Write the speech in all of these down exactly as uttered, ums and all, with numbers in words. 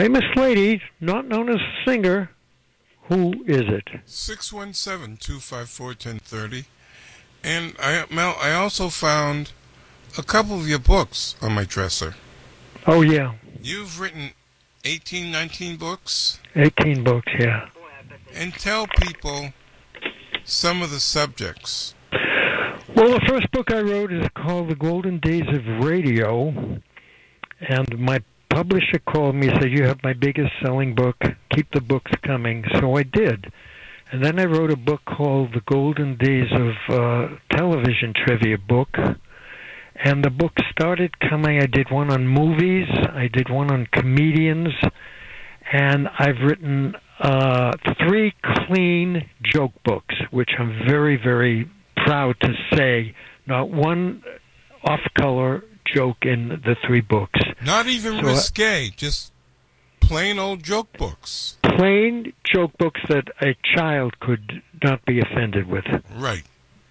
famous lady, not known as a singer. Who is it? six one seven, two five four, one zero three zero. And I, Mel, I also found a couple of your books on my dresser. Oh, yeah. You've written eighteen, nineteen books? eighteen books, yeah. And tell people some of the subjects. Well, the first book I wrote is called The Golden Days of Radio. And my publisher called me and said, you have my biggest selling book. Keep the books coming. So I did. And then I wrote a book called The Golden Days of uh, Television Trivia book. And the book started coming. I did one on movies. I did one on comedians. And I've written uh, three clean joke books, which I'm very, very proud to say. Not one off-color joke in the three books. Not even so, risque, just plain old joke books. Plain joke books that a child could not be offended with. Right.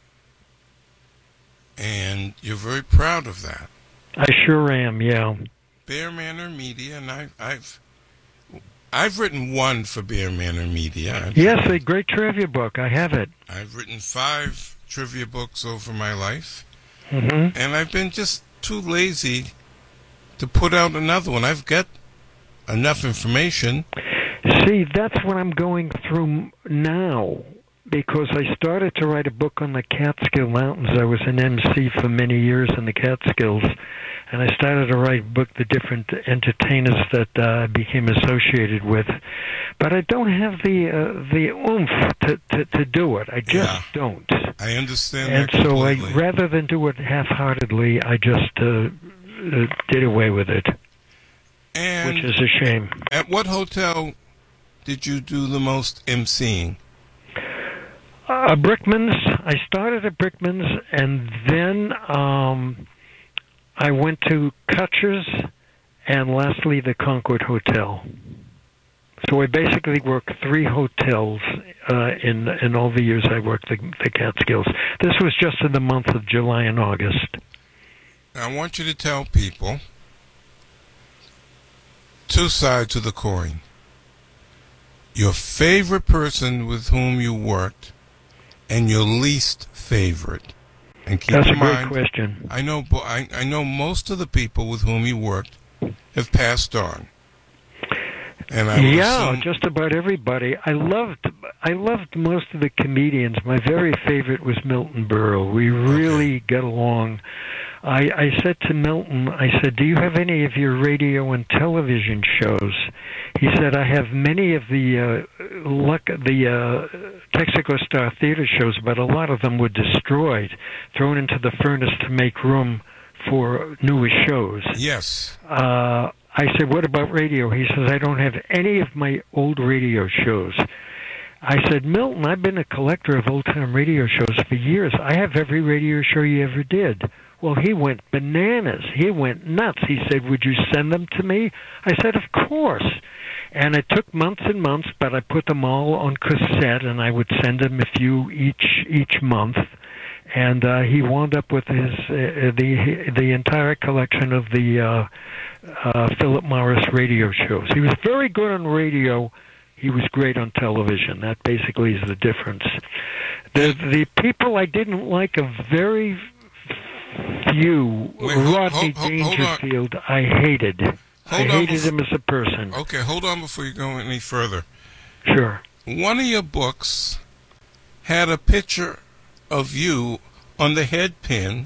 And you're very proud of that. I sure am, yeah. Bear Manor Media, and I, I've I've written one for Bear Manor Media. Yes, a great trivia book. I have it. I've written five trivia books over my life, mm-hmm. and I've been just too lazy to put out another one. I've got enough information. See, that's what I'm going through now, because I started to write a book on the Catskill Mountains. I was an M C for many years in the Catskills, and I started to write a book, the different entertainers that I uh, became associated with. But I don't have the uh, the oomph to, to, to do it. I just yeah, don't. I understand and that completely. And so I, rather than do it half-heartedly, I just uh, uh, did away with it, and which is a shame. At what hotel did you do the most emceeing? Uh, Brickman's. I started at Brickman's, and then um, I went to Kutcher's, and lastly the Concord Hotel. So I basically worked three hotels uh, in in all the years I worked the, the Catskills. This was just in the month of July and August. I want you to tell people two sides of the coin. Your favorite person with whom you worked, and your least favorite. And keep That's in a great mind, question. I know, I, I know most of the people with whom you worked have passed on. And I yeah, assume... just about everybody. I loved, I loved most of the comedians. My very favorite was Milton Berle. We really okay. got along. I, I said to Milton, I said, "Do you have any of your radio and television shows?" He said, "I have many of the uh, luck, the uh, Texaco Star Theater shows, but a lot of them were destroyed, thrown into the furnace to make room for newer shows." Yes. Uh, I said, "What about radio?" He says, "I don't have any of my old radio shows." I said, "Milton, I've been a collector of old-time radio shows for years. I have every radio show you ever did." Well, he went bananas. He went nuts. He said, "Would you send them to me?" I said, "Of course." And it took months and months, but I put them all on cassette, and I would send him a few each each month. And uh, he wound up with his uh, the the entire collection of the uh, uh, Philip Morris radio shows. He was very good on radio. He was great on television. That basically is the difference. The the people I didn't like a very few. Wait, Rodney hold, hold, Dangerfield, I hated. Hold I hated before, him as a person. Okay, hold on before you go any further. Sure. One of your books had a picture of you on the head pin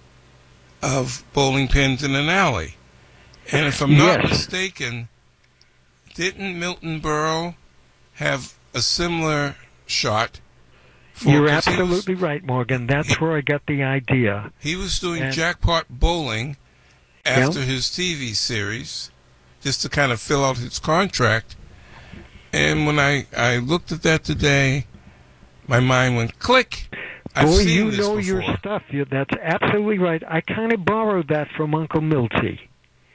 of bowling pins in an alley. And if I'm not yes. mistaken, didn't Milton Berle have a similar shot? For, You're absolutely was, right, Morgan. That's he, where I got the idea. He was doing and, jackpot bowling after yeah. his T V series, just to kind of fill out his contract. And when I, I looked at that today, my mind went click. I've Boy, seen you this know before. your stuff. You, that's absolutely right. I kind of borrowed that from Uncle Milty.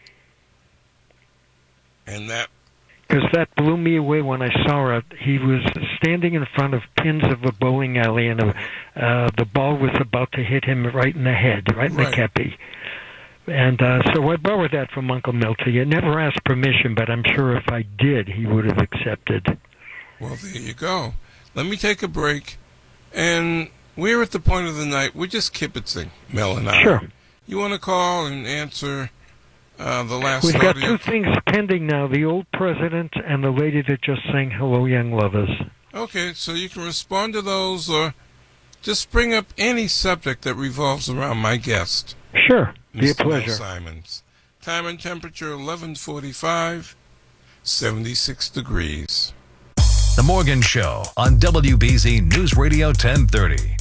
And that... Because that blew me away when I saw it. He was standing in front of pins of a bowling alley, and a, uh, the ball was about to hit him right in the head, right in right. the kepi. And uh, so I borrowed that from Uncle Milty. I never asked permission, but I'm sure if I did, he would have accepted. Well, there you go. Let me take a break. And we're at the point of the night, we're just kibitzing, Mel and I. Sure. You want to call and answer uh, the last We've got audio? two things pending now, the old president and the lady that just sang Hello, Young Lovers. Okay, so you can respond to those or just bring up any subject that revolves around my guest. Sure. Be a Mister Mel pleasure. Simons. Time and temperature eleven forty-five, seventy-six degrees. The Morgan Show on W B Z News Radio ten thirty.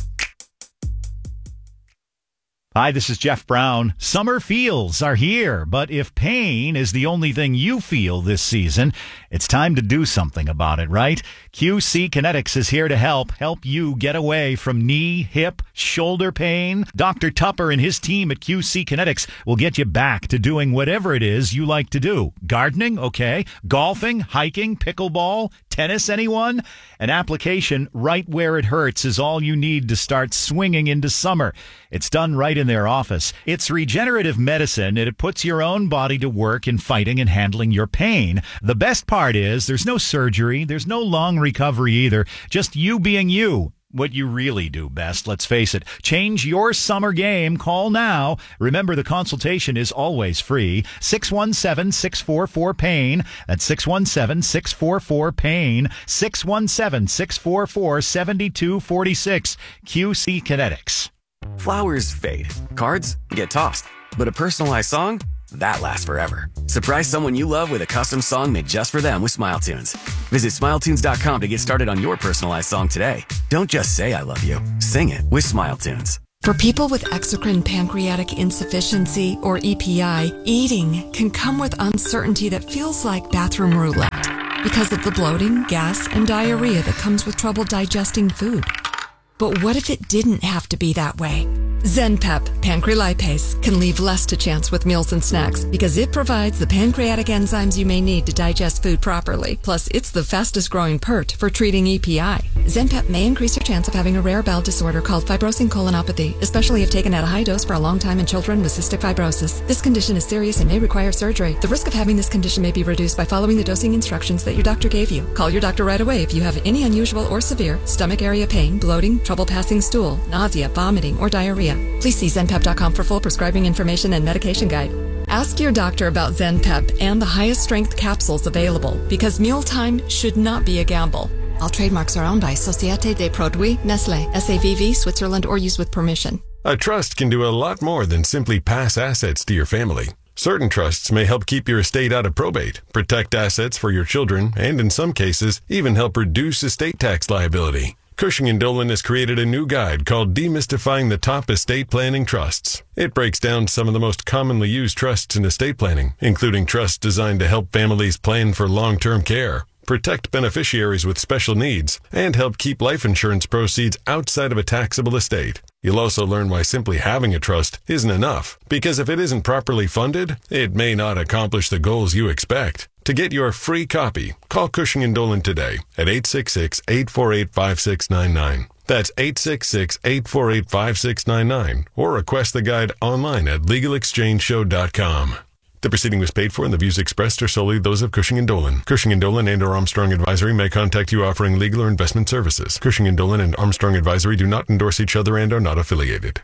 Hi, this is Jeff Brown. Summer feels are here, but if pain is the only thing you feel this season, it's time to do something about it, right? Q C Kinetics is here to help, help you get away from knee, hip, shoulder pain. Doctor Tupper and his team at Q C Kinetics will get you back to doing whatever it is you like to do. Gardening, okay. Golfing, hiking, pickleball, tennis, anyone? An application right where it hurts is all you need to start swinging into summer. It's done right in their office. It's regenerative medicine, and it puts your own body to work in fighting and handling your pain. The best part is there's no surgery, there's no long recovery either, just you being you. What you really do best, let's face it. Change your summer game. Call now. Remember, the consultation is always free. six one seven, six four four, PAIN. That's six one seven, six four four, PAIN. six one seven, six four four, seven two four six. Q C Kinetics. Flowers fade. Cards get tossed. But a personalized song? That lasts forever. Surprise someone you love with a custom song made just for them with SmileTunes. Visit Smile Tunes dot com to get started on your personalized song today. Don't just say I love you. Sing it with SmileTunes. For people with exocrine pancreatic insufficiency, or E P I, eating can come with uncertainty that feels like bathroom roulette because of the bloating, gas, and diarrhea that comes with trouble digesting food. But what if it didn't have to be that way? ZenPep Pancrelipase can leave less to chance with meals and snacks because it provides the pancreatic enzymes you may need to digest food properly. Plus, it's the fastest growing P E R T for treating E P I. ZenPep may increase your chance of having a rare bowel disorder called fibrosing colonopathy, especially if taken at a high dose for a long time in children with cystic fibrosis. This condition is serious and may require surgery. The risk of having this condition may be reduced by following the dosing instructions that your doctor gave you. Call your doctor right away if you have any unusual or severe stomach area pain, bloating, trouble passing stool, nausea, vomiting, or diarrhea. Please see zenpep dot com for full prescribing information and medication guide. Ask your doctor about ZenPep and the highest strength capsules available because mealtime should not be a gamble. All trademarks are owned by Société des Produits Nestlé, S A V V, Switzerland, or used with permission. A trust can do a lot more than simply pass assets to your family. Certain trusts may help keep your estate out of probate, protect assets for your children, and in some cases, even help reduce estate tax liability. Cushing and Dolan has created a new guide called Demystifying the Top Estate Planning Trusts. It breaks down some of the most commonly used trusts in estate planning, including trusts designed to help families plan for long-term care, protect beneficiaries with special needs, and help keep life insurance proceeds outside of a taxable estate. You'll also learn why simply having a trust isn't enough, because if it isn't properly funded, it may not accomplish the goals you expect. To get your free copy, call Cushing and Dolan today at eight six six, eight four eight, five six nine nine. That's eight six six, eight four eight, five six nine nine, or request the guide online at legal exchange show dot com. The proceeding was paid for and the views expressed are solely those of Cushing and Dolan. Cushing and Dolan and or Armstrong Advisory may contact you offering legal or investment services. Cushing and Dolan and Armstrong Advisory do not endorse each other and are not affiliated.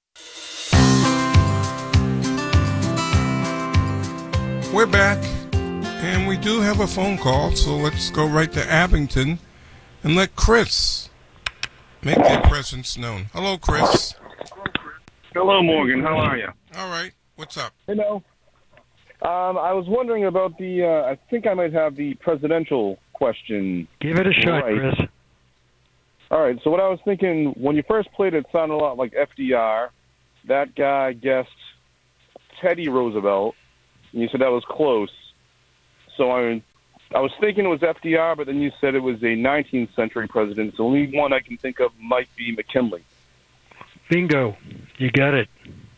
We're back, and we do have a phone call, so let's go right to Abington and let Chris make their presence known. Hello, Chris. Hello, Morgan. How are you? All right. What's up? Hello. Um, I was wondering about the, uh, I think I might have the presidential question. Give it a shot, right. Chris. All right, so what I was thinking, when you first played it, it sounded a lot like F D R. That guy guessed Teddy Roosevelt, and you said that was close. So I, I was thinking it was F D R, but then you said it was a nineteenth century president. The only one I can think of might be McKinley. Bingo. You got it.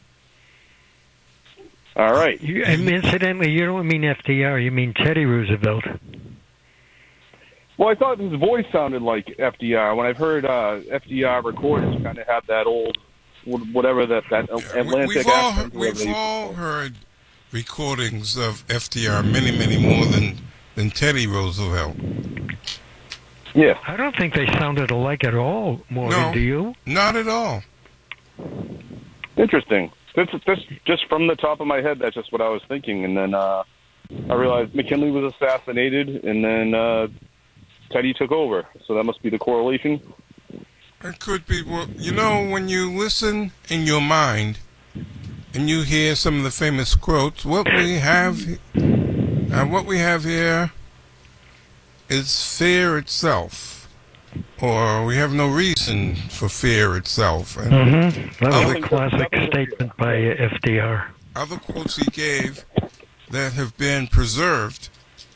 All right. You, and incidentally, you don't mean F D R, you mean Teddy Roosevelt. Well, I thought his voice sounded like F D R. When I've heard uh, F D R recordings, kind of have that old whatever that that Atlantic We've all, accent. whatever we've they- all heard recordings of F D R, many, many more than, than Teddy Roosevelt. Yeah. I don't think they sounded alike at all, Morgan, No. do you? Not at all. Interesting. This, this, just from the top of my head, that's just what I was thinking. And then uh, I realized McKinley was assassinated, and then uh, Teddy took over. So that must be the correlation. It could be. Well, you know, when you listen in your mind and you hear some of the famous quotes, what we have, uh, what we have here is fear itself, or we have no reason for fear itself. And Mm-hmm. That was Oh. a classic statement by F D R. other quotes he gave that have been preserved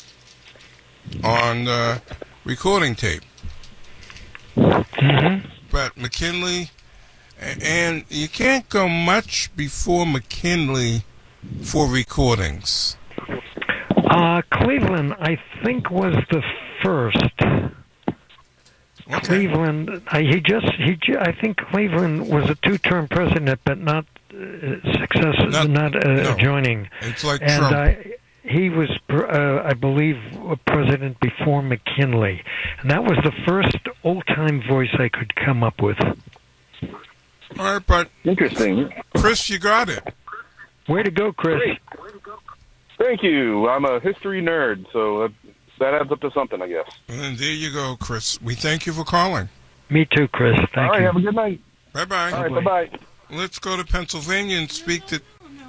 on uh, recording tape. Mm-hmm. But McKinley, a- and you can't go much before McKinley for recordings. Uh, Cleveland, I think, was the first. Okay. Cleveland, I, he just, he, ju- I think Cleveland was a two-term president, but not uh, success, Not- not, uh, no. joining. It's like And Trump. I, he was, pr- uh, I believe, a president before McKinley, and that was the first old-time voice I could come up with. All right, but Interesting. Chris, you got it. Way to go, Chris! Thank you. I'm a history nerd, so that, that adds up to something, I guess. And there you go, Chris. We thank you for calling. Me too, Chris. Thank All right, you. have a good night. Bye-bye. All right, bye-bye. Let's go to Pennsylvania and speak to...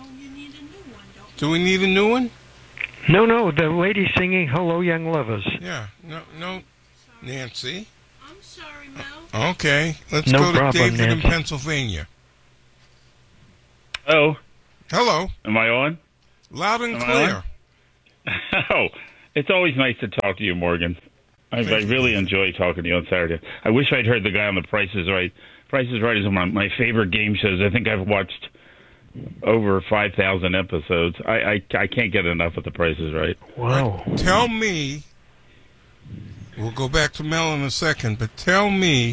Do we need a new one? No, no, the lady singing "Hello, Young Lovers." Yeah. No, no. Nancy. I'm sorry, Mel. Okay. Let's No go to problem, David in Nancy. Pennsylvania. Oh, Hello. am I on? Loud and Am I clear. Oh, it's always nice to talk to you, Morgan. I, I Thank you. really enjoy talking to you on Saturday. I wish I'd heard the guy on The Price is Right. Price is Right is one of my favorite game shows. I think I've watched over five thousand episodes. I, I, I can't get enough of The Price is Right. Wow. Tell me, we'll go back to Mel in a second, but tell me,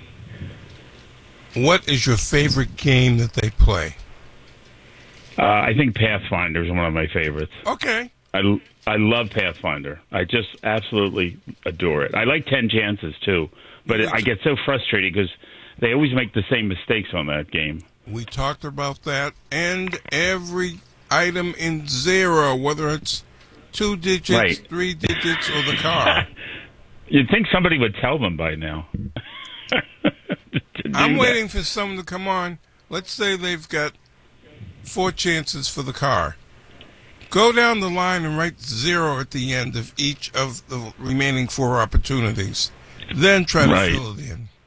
what is your favorite game that they play? Uh, I think Pathfinder is one of my favorites. Okay. I, I love Pathfinder. I just absolutely adore it. I like Ten Chances, too. But I get so frustrated because they always make the same mistakes on that game. We talked about that, and every item in zero, whether it's two digits, Right. three digits, or the car. You'd think somebody would tell them by now. to do I'm that. waiting for someone to come on. Let's say they've got four chances for the car. Go down the line and write zero at the end of each of the remaining four opportunities. Then try to Right. fill it in.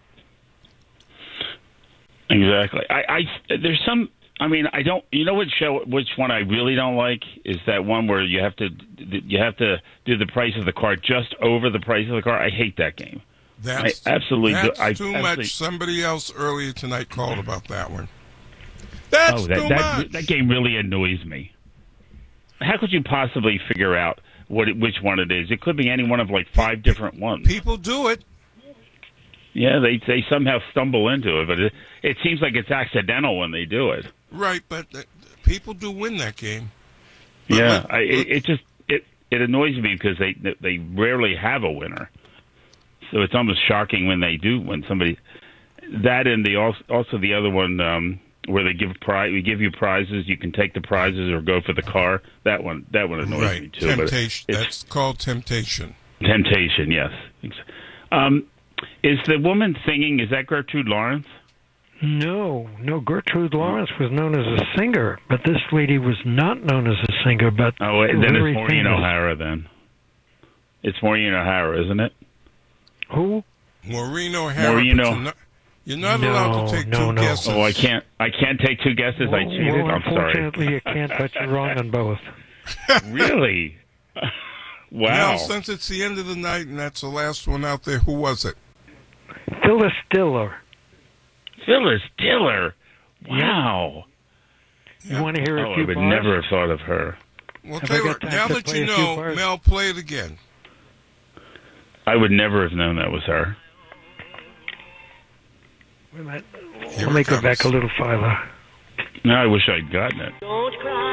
Exactly. I, I there's some. I mean, I don't. You know what show? Which one I really don't like is that one where you have to you have to do the price of the car just over the price of the car. I hate that game. That's, I absolutely do- that's I too absolutely- much. Somebody else earlier tonight called about that one. That's oh, that too that, much. that game really annoys me. How could you possibly figure out what it, which one it is? It could be any one of like five different ones. People do it. Yeah, they they somehow stumble into it, but it, it seems like it's accidental when they do it. Right, but uh, people do win that game. But Yeah, let- I, it, it just it it annoys me because they they rarely have a winner. So it's almost shocking when they do when somebody that and the also, also the other one um, where they give prize we give you prizes, you can take the prizes or go for the car. That one that one annoys right, me too. but temptation. it's That's called temptation. temptation, yes. Um, is the woman singing? Is that Gertrude Lawrence? No, no. Gertrude Lawrence was known as a singer, but this lady was not known as a singer. But Oh, then very it's Maureen famous. O'Hara. Then it's Maureen O'Hara, isn't it? Who? Maureen O'Hara. Maureen but O- you're not, you're not No, allowed to take no, two no. guesses. Oh, I can't. I can't take two guesses. I Well, cheated. well, I'm sorry. unfortunately, you can't. But you're wrong on both. Really? Wow. Now, since it's the end of the night and that's the last one out there, who was it? Phyllis Diller. Phyllis Diller. Wow. You want to hear a Oh, I few would bars? never have thought of her. Well, Have I Taylor, got time now to that play you a few know, bars? Mel, play it again. I would never have known that was her. Wait a minute. Here Let me it go comes. back a little farther. No, I wish I'd gotten it. Don't cry.